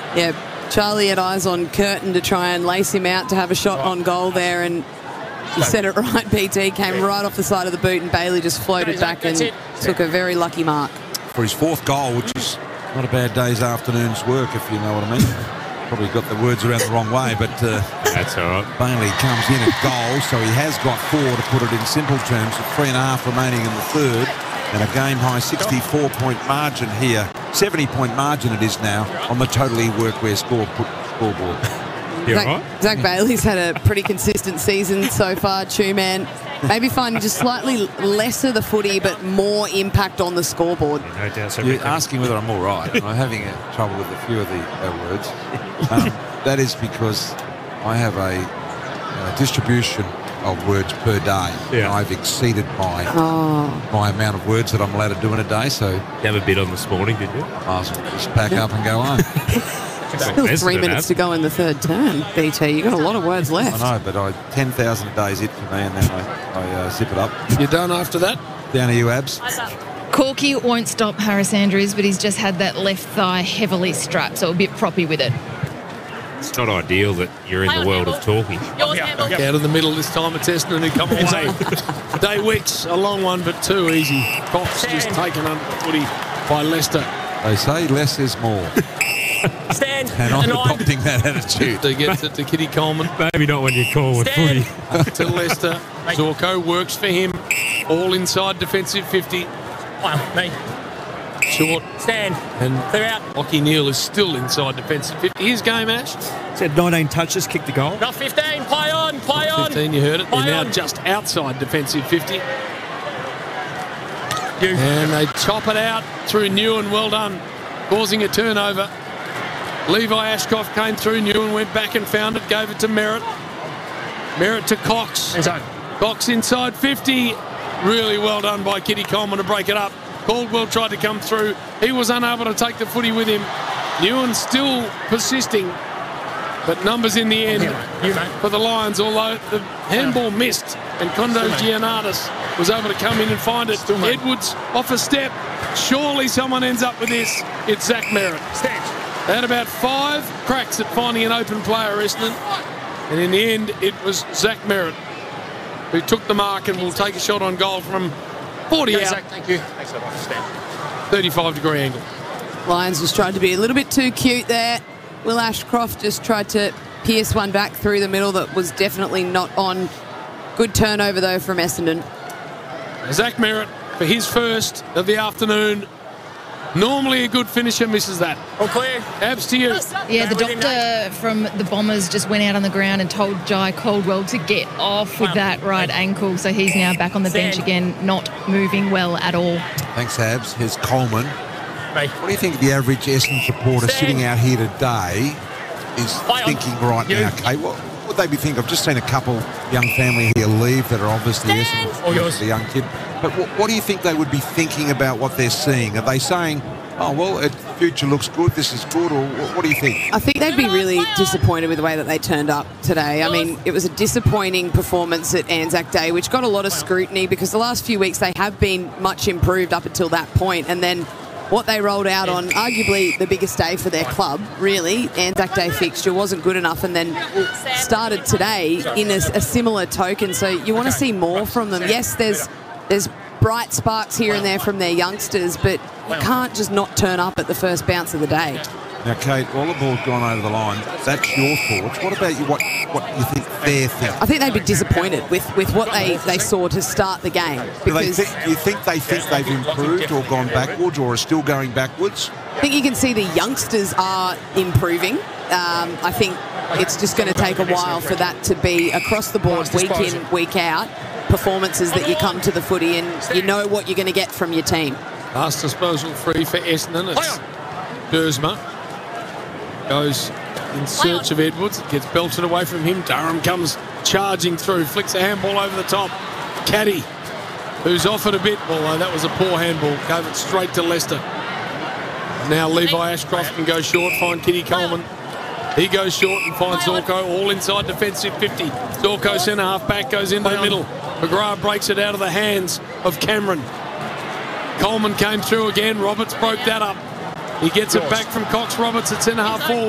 Yeah, Charlie had eyes on Curtin to try and lace him out to have a shot on goal there, and you said it right, BT, came right off the side of the boot, and Bailey just floated back and took a very lucky mark. For his fourth goal, which is not a bad day's afternoon's work, if you know what I mean. Probably got the words around the wrong way, but that's all right. Bailey comes in at goal, so he has got 4, to put it in simple terms, with 3.5 remaining in the third, and a game-high 64-point margin here. 70-point margin it is now on the Totally Workwear scoreboard. Zach Bailey's had a pretty consistent season so far, man. Maybe finding just slightly lesser the footy, but more impact on the scoreboard. No doubt. You're asking whether I'm all right. I'm having trouble with a few of the words. That is because I have a distribution of words per day. Yeah. I've exceeded my amount of words that I'm allowed to do in a day. So you have a bit on this morning, did you? I'll just pack up and go home. Still 3 minutes to go in the third turn, BT. You've got a lot of words left. I know, but 10,000 a day is it for me, and then I zip it up. You done after that? Down to you, Abs. Corky won't stop Harris Andrews, but he's just had that left thigh heavily strapped, so a bit proppy with it. It's not ideal that you're in the world of talking. Out of the middle this time at Essendon and come away. Day Wicks, a long one, but too easy. Cox just taken under the footy by Leicester. They say less is more. Stand. And I'm adopting that attitude. He gets it to Kitty Coleman. Maybe not when you call with footy. To Leicester. Zorko works for him. All inside defensive 50. Me. Short. Stand. And Clear out. Lachie Neale is still inside defensive 50. His game, Ash. Said 19 touches, kicked the goal. Not 15. Play on. Play on. 15, you heard it. They're Play now on. just outside defensive 50. And they chop it out through Newen. Well done. Causing a turnover. Levi Ashcroft came through. Newen went back and found it. Gave it to Merritt. Merritt to Cox. Cox inside 50. Really well done by Kitty Coleman to break it up. Caldwell tried to come through. He was unable to take the footy with him. Newen still persisting. But numbers in the end for the Lions, although the handball missed and Kondo Giannakis was able to come in and find it. Edwards off a step. Surely someone ends up with this. It's Zach Merritt. They had about 5 cracks at finding an open player, Essendon. And in the end, it was Zach Merritt who took the mark and will take a shot on goal from 40 out. Zach, thank you. Thanks so much. Stand. 35-degree angle. Lions just tried to be a little bit too cute there. Will Ashcroft just tried to pierce one back through the middle that was definitely not on. Good turnover, though, from Essendon. Zach Merritt for his first of the afternoon. Normally a good finisher misses that. All clear. Abs to you. Yeah, the doctor from the Bombers just went out on the ground and told Jai Caldwell to get off with that right ankle, so he's now back on the bench again, not moving well at all. Thanks, Abs. Here's Coleman. What do you think the average Essendon supporter sitting out here today is thinking right now, Kate? What would they be thinking? I've just seen a couple young family here leave that are obviously Essendon, the young kid. But what do you think they would be thinking about what they're seeing? Are they saying, oh, well, the future looks good, this is good, or what do you think? I think they'd be really disappointed with the way that they turned up today. I mean, it was a disappointing performance at Anzac Day, which got a lot of scrutiny because the last few weeks they have been much improved up until that point, and then what they rolled out on arguably the biggest day for their club, really, Anzac Day fixture wasn't good enough, and then started today in a similar token. So you want to see more from them. Yes, there's bright sparks here and there from their youngsters, but you can't just not turn up at the first bounce of the day. Now, Kate, all the ball's gone over the line. That's your thoughts. What about you? What you think they're thinking? I think they'd be disappointed with what they saw to start the game. Do you think they think they've improved or gone backwards or are still going backwards? I think you can see the youngsters are improving. I think it's just going to take a while for that to be across the board, week in, week out, performances that you come to the footy and you know what you're going to get from your team. Last disposal free for Essendon. It's Dersma. Goes in search of Edwards. It gets belted away from him. Durham comes charging through. Flicks a handball over the top. Caddy, who's off it a bit, although that was a poor handball. Gave it straight to Leicester. Now Levi Ashcroft can go short, find Kitty Coleman. He goes short and finds Zorko, all inside defensive 50. Zorko centre half back, goes into the middle. McGrath breaks it out of the hands of Cameron. Coleman came through again. Roberts broke that up. He gets it back from Cox. Roberts at centre half forward.